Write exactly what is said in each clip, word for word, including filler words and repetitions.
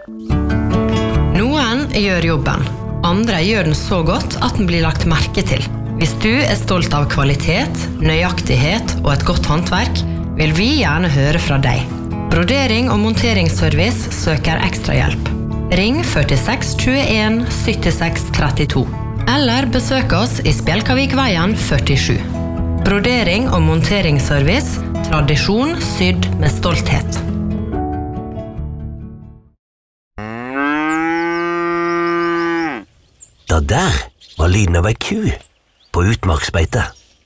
Noen gjør jobben, andre gjør den så godt at den blir lagt merke til. Hvis du er stolt av kvalitet, nøyaktighet og et godt håndverk, vil vi gjerne høre fra deg. Brodering og monteringsservice søker ekstra hjelp. Ring førtiseks tjueen syttiseks trettito, eller besøk oss i Spjelkavikveien førtisju. Brodering og monteringsservice, tradisjon sydd med stolthet. Da der var lyden av ei ku på utmarksbeite.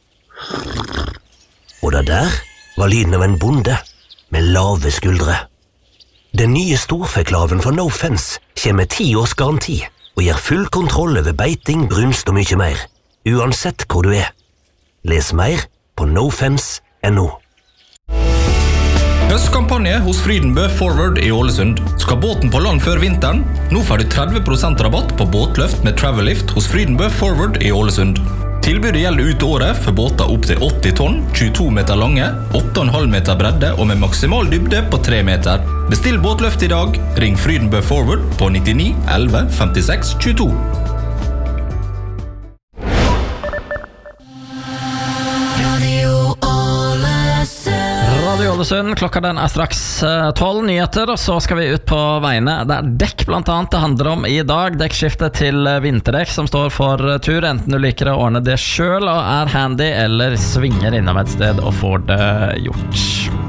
Og da der var lyden av en bonde med lave skuldre. Den nye storfeklaven fra No Fence kommer med ti års garanti og gir full kontroll over beiting, brunst og mye mer, uansett hvor du er. Les mer på nofence punktum no. Høstkampanje hos Frydenbø Forward i Ålesund. Skal båten på land før vinteren? Nå får du tretti prosent rabatt på båtløft med Travel-lift hos Frydenbø Forward i Ålesund. Tilbudet gjelder ut året for båter opp til åtti tonn, tjueto meter lange, åtte komma fem meter bredde og med maksimal dybde på tre meter. Bestill båtløft i dag. Ring Frydenbø Forward på nittini elleve femtiseks tjueto. Radio Ålesund, klokka den er straks tolv nyheter, og så skal vi ut på veiene. Det er dekk blant annet det handler om i dag. Dekkskifte til vinterdekk som står for tur, enten du liker å ordne det selv og er handy, eller svinger innom et sted og får det gjort.